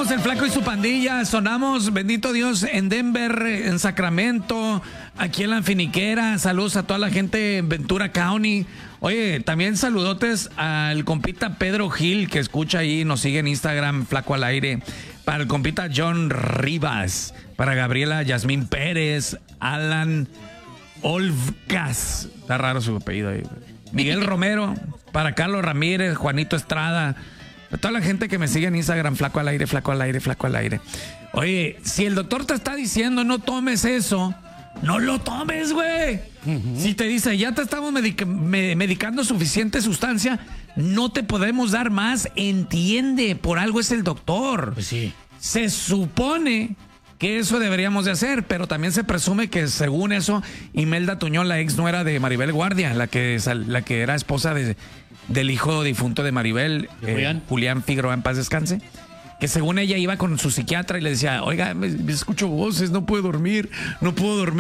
Somos el Flaco y su pandilla. Sonamos, bendito Dios, en Denver, en Sacramento, aquí en la Finiquera. Saludos a toda la gente en Ventura County. Oye, también saludotes al compita Pedro Gil, que escucha ahí, nos sigue en Instagram, Flaco al Aire. Para el compita John Rivas, para Gabriela Yasmín Pérez, Alan Olvcas, está raro su apellido ahí. Miguel Romero, para Carlos Ramírez, Juanito Estrada, para toda la gente que me sigue en Instagram, Flaco al Aire, Flaco al Aire, Flaco al Aire. Oye, si el doctor te está diciendo no tomes eso, no lo tomes, güey. Si te dice, ya te estamos medicando suficiente sustancia, no te podemos dar más, entiende, por algo es el doctor. Pues sí. Se supone que eso deberíamos de hacer, pero también se presume que según eso, Imelda Tuñón, la ex nuera de Maribel Guardia, la que era esposa del hijo difunto de Maribel, Julián Figueroa, en paz descanse, que según ella iba con su psiquiatra y le decía, oiga, me escucho voces, no puedo dormir, no.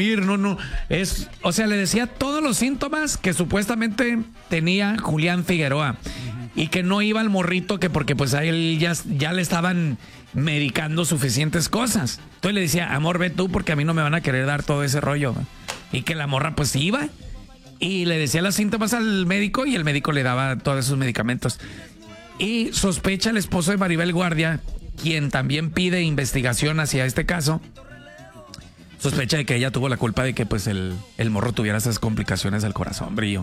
O sea, le decía todos los síntomas que supuestamente tenía Julián Figueroa y que no iba al morrito, que porque pues a él ya le estaban medicando suficientes cosas. Entonces le decía, amor, ve tú porque a mí no me van a querer dar todo ese rollo. Y que la morra pues iba y le decía los síntomas al médico y el médico le daba todos esos medicamentos. Y sospecha el esposo de Maribel Guardia, quien también pide investigación hacia este caso, sospecha de que ella tuvo la culpa de que pues el morro tuviera esas complicaciones al corazón, Brillo.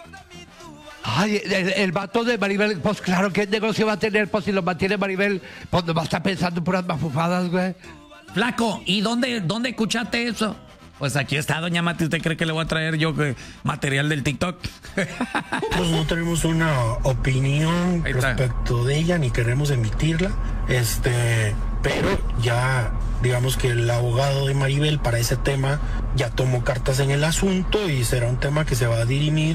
Ay, el vato de Maribel, pues claro, ¿qué negocio va a tener? Pues si lo mantiene Maribel, pues no va a estar pensando en puras mafufadas, güey. Flaco, ¿y dónde escuchaste eso? Pues aquí está, doña Mati. ¿Usted cree que le voy a traer yo material del TikTok? Pues no tenemos una opinión respecto de ella, ni queremos emitirla. Pero ya, digamos que el abogado de Maribel para ese tema ya tomó cartas en el asunto y será un tema que se va a dirimir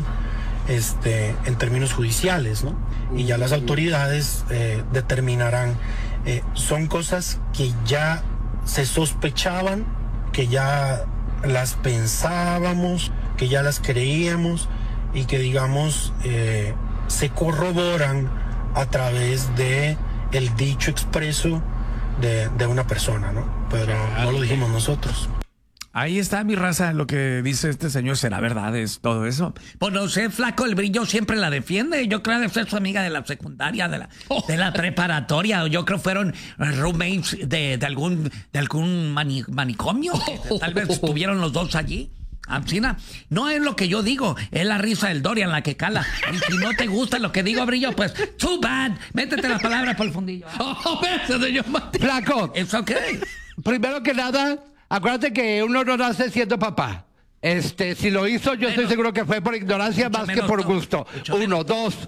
en términos judiciales, ¿no? Y ya las autoridades determinarán. Son cosas que ya se sospechaban, que ya las pensábamos, que ya las creíamos y que digamos se corroboran a través de el dicho expreso de una persona, ¿no? Pero no lo dijimos nosotros. Ahí está, mi raza, lo que dice este señor, ¿será verdad? Es todo eso. Pues no sé, Flaco, el Brillo siempre la defiende. Yo creo que fue su amiga de la secundaria, de la preparatoria. Yo creo que fueron roommates de algún manicomio. Tal vez estuvieron los dos allí. Ancina, no es lo que yo digo, es la risa del Dorian la que cala. Y si no te gusta lo que digo, Brillo, pues too bad. Métete las palabras por el fundillo. Flaco, it's okay. Primero que nada, acuérdate que uno no nace siendo papá. Si lo hizo, yo estoy seguro que fue por ignorancia más que por gusto. Uno, dos.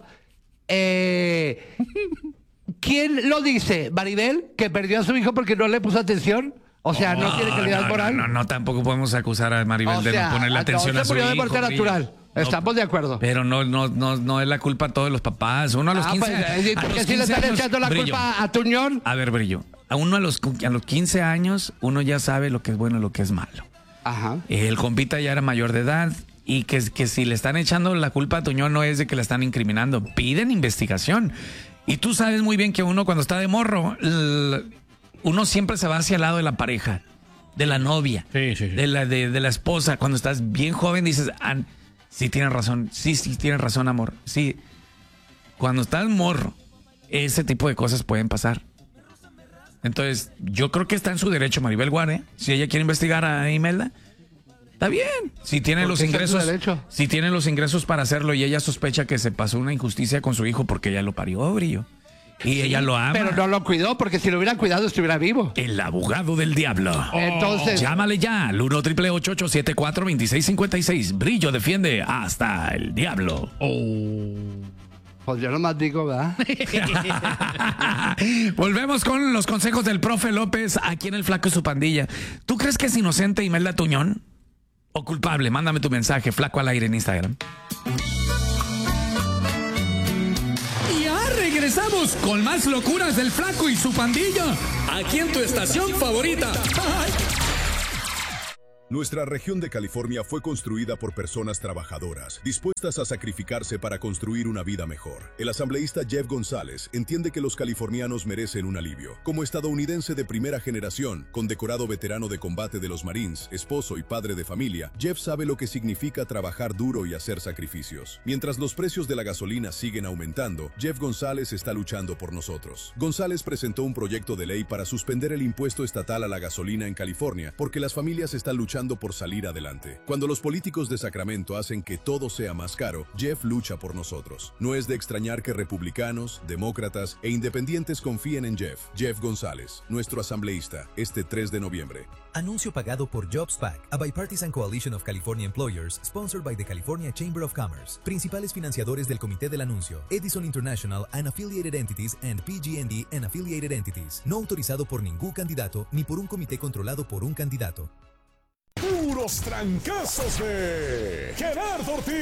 ¿Quién lo dice? ¿Maribel? ¿Que perdió a su hijo porque no le puso atención? O sea, ¿no tiene calidad moral? No, tampoco podemos acusar a Maribel de no ponerle atención a su hijo. No se murió de muerte natural. Estamos de acuerdo. Pero no es la culpa a todos los papás. Uno a los 15 años. ¿Por qué si le están echando la culpa a Tuñón? A ver, Brillo. A uno a los 15 años, uno ya sabe lo que es bueno y lo que es malo. Ajá. El compita ya era mayor de edad y que si le están echando la culpa a Tuñón no es de que la están incriminando. Piden investigación. Y tú sabes muy bien que uno cuando está de morro, uno siempre se va hacia el lado de la pareja, de la novia, sí. de la esposa. Cuando estás bien joven dices, sí tienes razón, sí tienes razón, amor. Sí. Cuando estás morro, ese tipo de cosas pueden pasar. Entonces, yo creo que está en su derecho Maribel Guardia. Si ella quiere investigar a Imelda, está bien. Si tiene los ingresos para hacerlo y ella sospecha que se pasó una injusticia con su hijo porque ella lo parió, Brillo. Y ella lo ama. Pero no lo cuidó, porque si lo hubieran cuidado estuviera vivo. El abogado del diablo. Entonces, llámale ya al 1-888-874-2656. Brillo defiende hasta el diablo. Pues yo nomás digo, ¿verdad? Volvemos con los consejos del profe López aquí en El Flaco y su pandilla. ¿Tú crees que es inocente Imelda Tuñón? ¿O culpable? Mándame tu mensaje, Flaco al Aire en Instagram. Regresamos con más locuras del Flaco y su pandilla, aquí en tu estación favorita. Nuestra región de California fue construida por personas trabajadoras, dispuestas a sacrificarse para construir una vida mejor. El asambleísta Jeff González entiende que los californianos merecen un alivio. Como estadounidense de primera generación, condecorado veterano de combate de los Marines, esposo y padre de familia, Jeff sabe lo que significa trabajar duro y hacer sacrificios. Mientras los precios de la gasolina siguen aumentando, Jeff González está luchando por nosotros. González presentó un proyecto de ley para suspender el impuesto estatal a la gasolina en California, porque las familias están luchando por salir adelante. Cuando los políticos de Sacramento hacen que todo sea más caro, Jeff lucha por nosotros. No es de extrañar que republicanos, demócratas e independientes confíen en Jeff. Jeff González, nuestro asambleísta, este 3 de noviembre. Anuncio pagado por JobsPAC, a bipartisan coalition of California employers, sponsored by the California Chamber of Commerce. Principales financiadores del comité del anuncio: Edison International and Affiliated Entities and PG&E and Affiliated Entities. No autorizado por ningún candidato ni por un comité controlado por un candidato. Puros trancazos de Gerardo Ortiz.